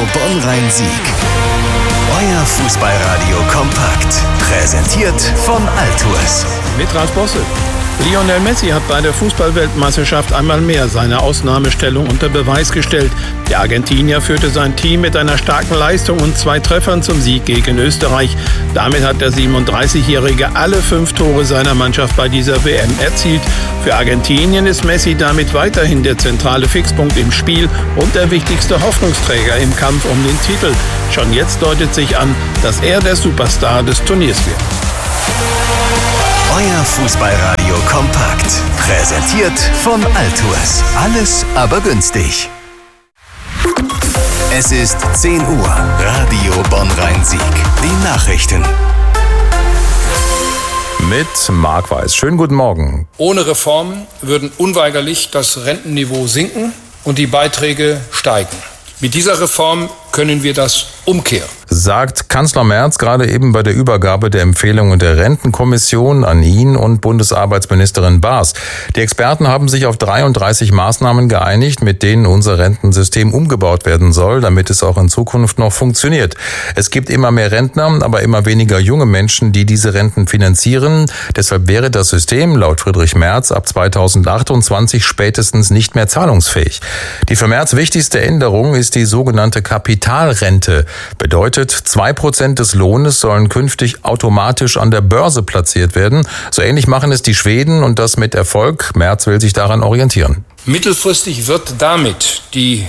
Bonn-Rhein-Sieg. Euer Fußballradio kompakt. Präsentiert von Altours. Mit Ralf Bosse. Lionel Messi hat bei der Fußballweltmeisterschaft einmal mehr seine Ausnahmestellung unter Beweis gestellt. Der Argentinier führte sein Team mit einer starken Leistung und 2 Treffern zum Sieg gegen Österreich. Damit hat der 37-Jährige alle 5 Tore seiner Mannschaft bei dieser WM erzielt. Für Argentinien ist Messi damit weiterhin der zentrale Fixpunkt im Spiel und der wichtigste Hoffnungsträger im Kampf um den Titel. Schon jetzt deutet sich an, dass er der Superstar des Turniers wird. Euer Fußballradio kompakt. Präsentiert von Altours. Alles aber günstig. Es ist 10 Uhr. Radio Bonn-Rhein-Sieg. Die Nachrichten. Mit Marc Weiß. Schönen guten Morgen. Ohne Reformen würden unweigerlich das Rentenniveau sinken und die Beiträge steigen. Mit dieser Reform können wir das umkehren, sagt Kanzler Merz gerade eben bei der Übergabe der Empfehlungen der Rentenkommission an ihn und Bundesarbeitsministerin Baas. Die Experten haben sich auf 33 Maßnahmen geeinigt, mit denen unser Rentensystem umgebaut werden soll, damit es auch in Zukunft noch funktioniert. Es gibt immer mehr Rentner, aber immer weniger junge Menschen, die diese Renten finanzieren. Deshalb wäre das System laut Friedrich Merz ab 2028 spätestens nicht mehr zahlungsfähig. Die für Merz wichtigste Änderung ist die sogenannte Kapitalrente. Bedeutet, 2% des Lohnes sollen künftig automatisch an der Börse platziert werden. So ähnlich machen es die Schweden und das mit Erfolg. Merz will sich daran orientieren. Mittelfristig wird damit die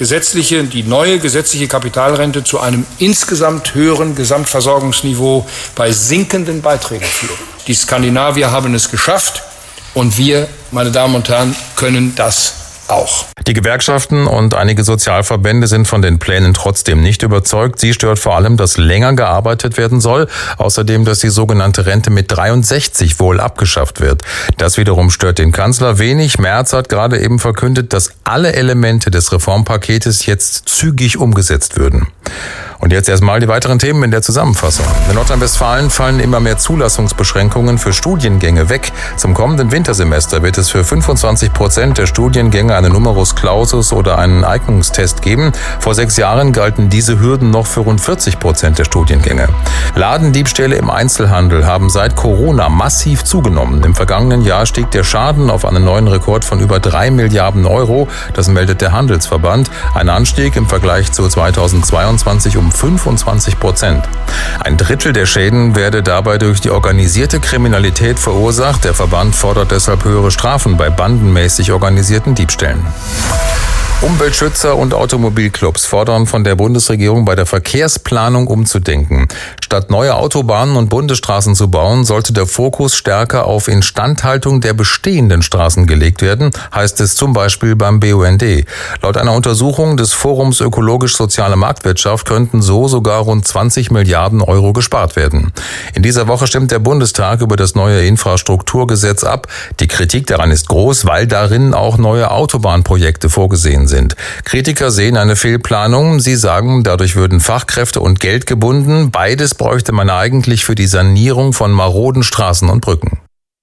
neue gesetzliche Kapitalrente zu einem insgesamt höheren Gesamtversorgungsniveau bei sinkenden Beiträgen führen. Die Skandinavier haben es geschafft und wir, meine Damen und Herren, können das auch. Die Gewerkschaften und einige Sozialverbände sind von den Plänen trotzdem nicht überzeugt. Sie stört vor allem, dass länger gearbeitet werden soll. Außerdem, dass die sogenannte Rente mit 63 wohl abgeschafft wird. Das wiederum stört den Kanzler wenig. Merz hat gerade eben verkündet, dass alle Elemente des Reformpaketes jetzt zügig umgesetzt würden. Und jetzt erstmal die weiteren Themen in der Zusammenfassung. In Nordrhein-Westfalen fallen immer mehr Zulassungsbeschränkungen für Studiengänge weg. Zum kommenden Wintersemester wird es für 25% der Studiengänge eine Numerus Clausus oder einen Eignungstest geben. Vor 6 Jahren galten diese Hürden noch für rund 40% der Studiengänge. Ladendiebstähle im Einzelhandel haben seit Corona massiv zugenommen. Im vergangenen Jahr stieg der Schaden auf einen neuen Rekord von über 3 Milliarden Euro. Das meldet der Handelsverband. Ein Anstieg im Vergleich zu 2022 um 25%. Ein Drittel der Schäden werde dabei durch die organisierte Kriminalität verursacht. Der Verband fordert deshalb höhere Strafen bei bandenmäßig organisierten Diebstählen. Umweltschützer und Automobilclubs fordern von der Bundesregierung, bei der Verkehrsplanung umzudenken. Statt neue Autobahnen und Bundesstraßen zu bauen, sollte der Fokus stärker auf Instandhaltung der bestehenden Straßen gelegt werden, heißt es zum Beispiel beim BUND. Laut einer Untersuchung des Forums Ökologisch-Soziale Marktwirtschaft könnten so sogar rund 20 Milliarden Euro gespart werden. In dieser Woche stimmt der Bundestag über das neue Infrastrukturgesetz ab. Die Kritik daran ist groß, weil darin auch neue Autobahnprojekte vorgesehen sind. Kritiker sehen eine Fehlplanung. Sie sagen, dadurch würden Fachkräfte und Geld gebunden. Beides bräuchte man eigentlich für die Sanierung von maroden Straßen und Brücken.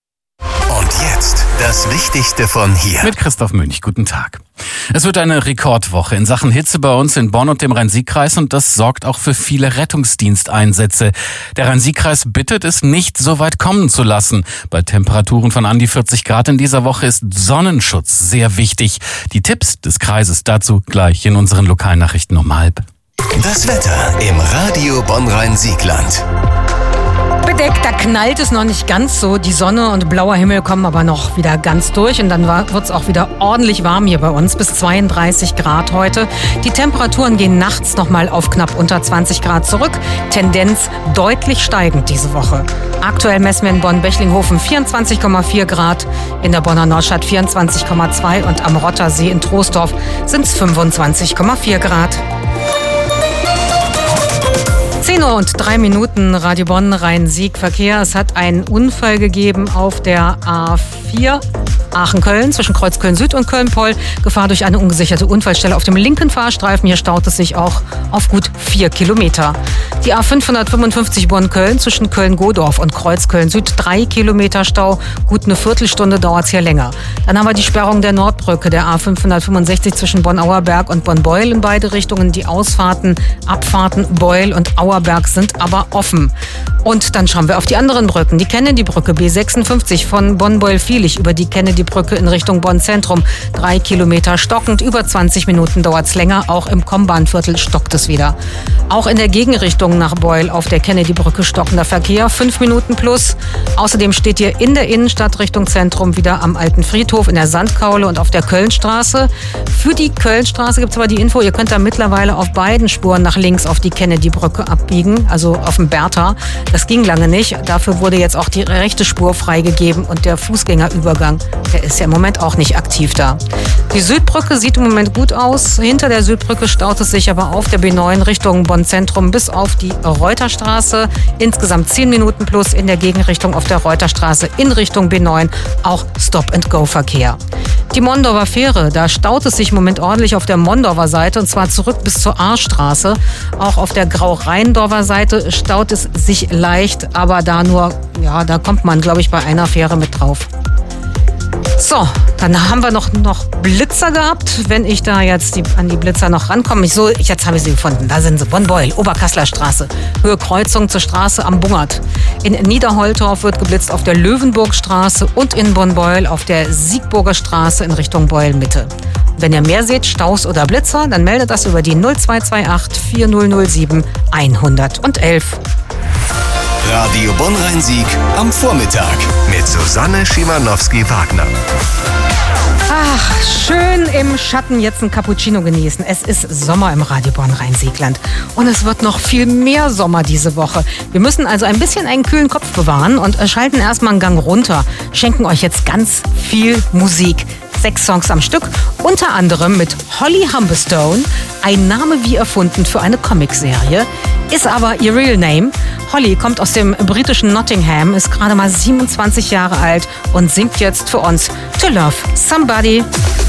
Und jetzt das Wichtigste von hier. Mit Christoph Münch, guten Tag. Es wird eine Rekordwoche in Sachen Hitze bei uns in Bonn und dem Rhein-Sieg-Kreis und das sorgt auch für viele Rettungsdiensteinsätze. Der Rhein-Sieg-Kreis bittet es, nicht so weit kommen zu lassen. Bei Temperaturen von an die 40 Grad in dieser Woche ist Sonnenschutz sehr wichtig. Die Tipps des Kreises dazu gleich in unseren Lokalnachrichten um 12:30. Das Wetter im Radio Bonn-Rhein-Siegland. Bedeckt, da knallt es noch nicht ganz so. Die Sonne und blauer Himmel kommen aber noch wieder ganz durch und dann wird es auch wieder ordentlich warm hier bei uns, bis 32 Grad heute. Die Temperaturen gehen nachts nochmal auf knapp unter 20 Grad zurück. Tendenz deutlich steigend diese Woche. Aktuell messen wir in Bonn-Bechlinghofen 24,4 Grad, in der Bonner Nordstadt 24,2 und am Rottersee in Troisdorf sind es 25,4 Grad. 10:03 Radio Bonn, Rhein-Sieg, Verkehr. Es hat einen Unfall gegeben auf der A4 Aachen-Köln zwischen Kreuz Köln-Süd und Köln-Poll. Gefahr durch eine ungesicherte Unfallstelle auf dem linken Fahrstreifen. Hier staut es sich auch auf gut 4 Kilometer. Die A555 Bonn-Köln zwischen Köln-Godorf und Kreuz Köln-Süd 3 Kilometer Stau. Gut eine Viertelstunde dauert es hier länger. Dann haben wir die Sperrung der Nordbrücke der A565 zwischen Bonn-Auerberg und Bonn-Beul in beide Richtungen. Die Ausfahrten, Abfahrten Beul und Auerberg sind aber offen. Und dann schauen wir auf die anderen Brücken. Die Kennedy-Brücke B56 von Bonn-Beul-Vielig über die Kennedy-Brücke in Richtung Bonn-Zentrum. 3 Kilometer stockend, über 20 Minuten dauert es länger. Auch im Kombahnviertel stockt es wieder. Auch in der Gegenrichtung nach Beul auf der Kennedy-Brücke stockender Verkehr, 5 Minuten plus. Außerdem steht hier in der Innenstadt Richtung Zentrum wieder am Alten Friedhof, in der Sandkaule und auf der Kölnstraße. Für die Kölnstraße gibt es aber die Info, ihr könnt da mittlerweile auf beiden Spuren nach links auf die Kennedy-Brücke abbiegen, also auf dem Bertha. Das ging lange nicht. Dafür wurde jetzt auch die rechte Spur freigegeben und der Fußgängerübergang, der ist ja im Moment auch nicht aktiv da. Die Südbrücke sieht im Moment gut aus. Hinter der Südbrücke staut es sich aber auf der B9 Richtung Bonn-Zentrum bis auf die Reuterstraße. Insgesamt 10 Minuten plus in der Gegenrichtung auf der Reuterstraße in Richtung B9. Auch Stop-and-Go-Verkehr. Die Mondorfer Fähre, da staut es sich im Moment ordentlich auf der Mondorfer Seite und zwar zurück bis zur Ahrstraße. Auch auf der Grau-Rheindorfer Seite staut es sich leicht, aber da kommt man, glaube ich, bei einer Fähre mit drauf. So, dann haben wir noch Blitzer gehabt. Wenn ich da jetzt an die Blitzer noch rankomme. Jetzt habe ich sie gefunden. Da sind sie. Bonn-Beul, Oberkassler Straße. Höhe Kreuzung zur Straße am Bungert. In Niederholtorf wird geblitzt auf der Löwenburgstraße und in Bonn-Beul auf der Siegburger Straße in Richtung Beul-Mitte. Wenn ihr mehr seht, Staus oder Blitzer, dann meldet das über die 0228 4007 111. Radio Bonn-Rhein-Sieg am Vormittag mit Susanne Schimanowski-Wagner. Ach, schön im Schatten jetzt ein Cappuccino genießen. Es ist Sommer im Radio Bonn-Rhein-Siegland. Und es wird noch viel mehr Sommer diese Woche. Wir müssen also ein bisschen einen kühlen Kopf bewahren und schalten erstmal einen Gang runter. Schenken euch jetzt ganz viel Musik. 6 Songs am Stück, unter anderem mit Holly Humberstone, ein Name wie erfunden für eine Comicserie, ist aber ihr Real Name. Holly kommt aus dem britischen Nottingham, ist gerade mal 27 Jahre alt und singt jetzt für uns To Love Somebody.